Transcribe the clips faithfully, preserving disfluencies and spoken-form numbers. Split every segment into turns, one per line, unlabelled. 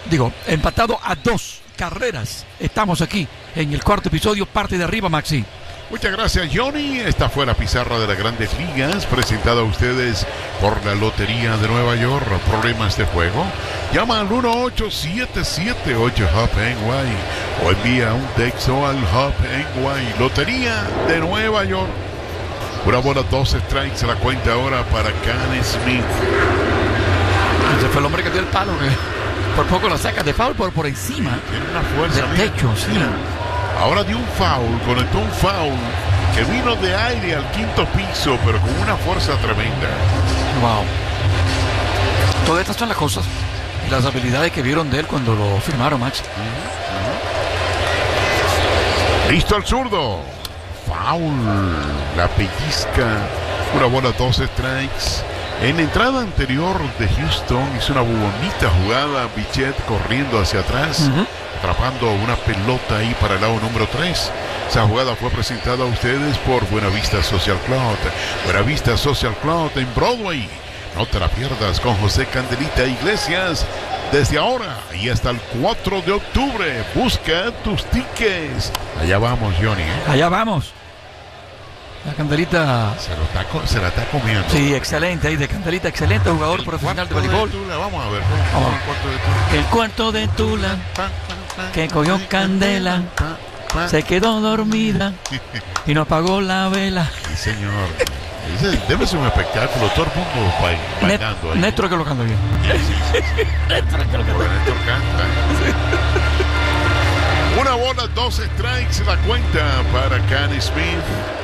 digo, empatado a dos carreras. Estamos aquí en el cuarto episodio, parte de arriba, Maxi.
Muchas gracias, Johnny. Esta fue la pizarra de las Grandes Ligas, presentada a ustedes por la Lotería de Nueva York. ¿Problemas de juego? Llama al uno ocho siete siete ocho H U P N Y o envía un texto al H U P N Y. Lotería de Nueva York. Una bola, dos strikes, la cuenta ahora para Canny Smith.
Ese fue el hombre que dio el palo, que por poco la saca de foul por, por encima.
Tiene una fuerza
del
mira,
techo, sí.
Mira. Ahora dio un foul, conectó un foul que vino de aire al quinto piso, pero con una fuerza tremenda.
Wow. Todas estas son las cosas y las habilidades que vieron de él cuando lo firmaron, Max.
Uh-huh. Uh-huh. Listo al zurdo. Foul. La pellizca. Una bola, dos strikes. En la entrada anterior de Houston hizo una bonita jugada. Bichette corriendo hacia atrás. Uh-huh. Atrapando una pelota ahí para el lado número tres. Esa jugada fue presentada a ustedes por Buenavista Social Club. Buenavista Social Club en Broadway. No te la pierdas con José Candelita Iglesias. Desde ahora y hasta el cuatro de octubre. Busca tus tickets. Allá vamos, Johnny, ¿eh?
Allá vamos. La Candelita
se, lo está, se la está comiendo.
Sí, excelente. Ahí de Candelita, excelente jugador profesional de voleibol.
De vamos a ver.
Vamos. El cuarto de Tula. Que cogió candela, se quedó dormida y no apagó la vela.
Sí, señor. Ese debe ser un espectáculo, todo el mundo bailando ahí.
Néstor que lo canta bien.
Sí, sí, sí, sí. Néstor que lo canta. Néstor canta. Sí. Una bola, dos strikes, la cuenta para Canny Smith.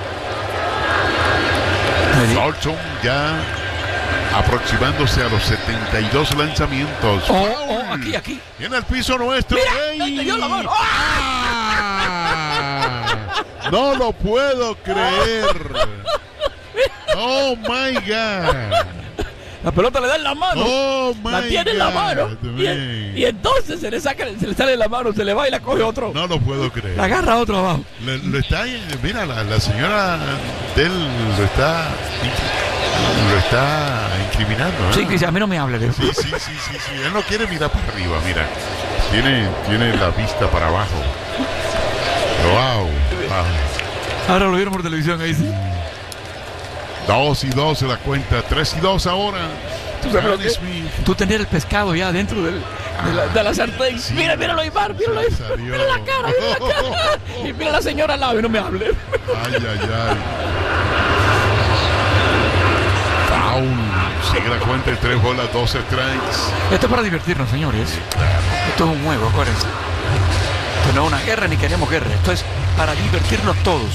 Dalton ya aproximándose a los setenta y dos lanzamientos.
Oh, oh, aquí, aquí.
Viene al piso nuestro.
Mira, ¡ey! ¡Dio la mano!
¡Ah! No lo puedo creer. Oh my God.
La pelota le da en la mano.
Oh my
la tiene en la mano. Y, y entonces se le saca, se le sale de la mano, se le va y la coge otro.
No lo puedo creer.
La agarra otro abajo.
Le, lo está, mira, la, la señora de él lo está. Lo está incriminando, ¿eh?
Sí, que a mí no me hable de eso.
Sí, sí, sí, sí, sí. Él no quiere mirar para arriba, mira. Tiene, tiene la vista para abajo. Wow, wow.
Ahora lo vieron por televisión ahí, sí.
Dos y dos se la cuenta. Tres y dos ahora.
¿Tú, sabes Tú tener el pescado ya dentro del, de, la, de la sartén. Sí. Mira, míralo ahí, Mar, míralo ahí. Mira la cara, mira la cara. Y mira la señora al lado y no me hable.
Ay, ay, ay. Sigue la cuenta de tres bolas, dos strikes.
Esto es para divertirnos, señores.
Sí, claro.
Esto es un juego, acuérdense. Esto no es una guerra ni queremos guerra. Esto es para divertirnos todos.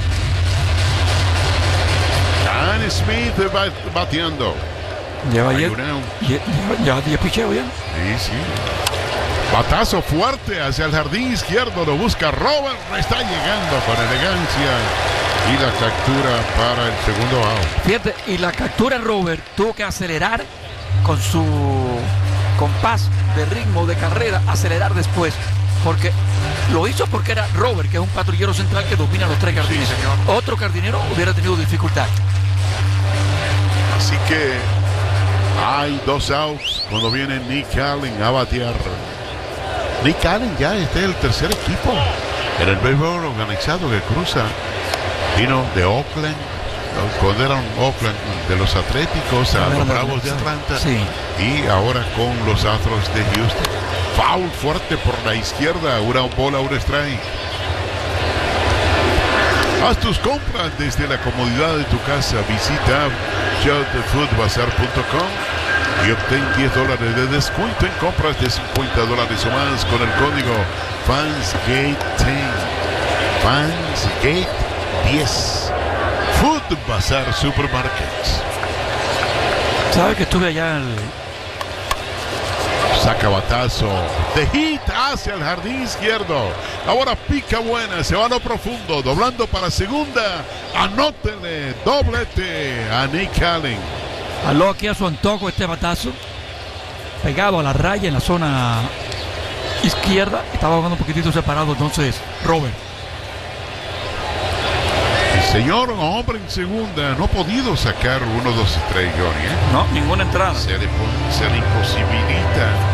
Canny Smith va bateando.
Lleva ayer. Ya diez picheos ya.
Sí, sí. Batazo fuerte hacia el jardín izquierdo. Lo busca Robert. Está llegando con elegancia. Y la captura para el segundo out.
Fíjate, y la captura Robert tuvo que acelerar con su compás de ritmo de carrera, acelerar después. Porque lo hizo porque era Robert, que es un patrullero central que domina los tres jardines.
Sí, señor.
Otro jardinero hubiera tenido dificultad.
Así que hay dos outs cuando viene Nick Allen a batear. Nick Allen ya este es el tercer equipo en el béisbol organizado que cruza. Vino de Oakland, cuando eran Oakland de los Atléticos a los Bravos de Atlanta,
sí.
Y ahora con los Astros de Houston. Foul fuerte por la izquierda, una bola, un strike. Haz tus compras desde la comodidad de tu casa. Visita shop food bazar punto com y obtén diez dólares de descuento en compras de cincuenta dólares o más con el código FANSGATE diez. FANSGATE diez. Food Bazar Supermarkets.
¿Sabes que estuve allá el...
Saca batazo de hit hacia el jardín izquierdo. Ahora pica buena, se va a lo profundo, doblando para segunda. Anótele, doblete a Nick Allen.
Aló aquí a su antojo este batazo. Pegado a la raya en la zona izquierda. Estaba jugando un poquitito separado entonces Robert.
El señor hombre en segunda no ha podido sacar uno, dos y tres, Johnny, ¿eh?
No, ninguna entrada.
Se le, se le imposibilita